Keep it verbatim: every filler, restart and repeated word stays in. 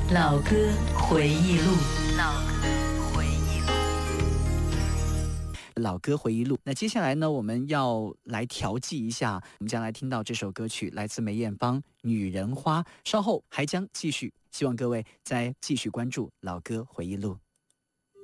老歌回忆录，老歌回忆录，老歌回忆录。那接下来呢，我们要来调剂一下，我们将来听到这首歌曲来自梅艳芳《女人花》，稍后还将继续，希望各位再继续关注老歌回忆录。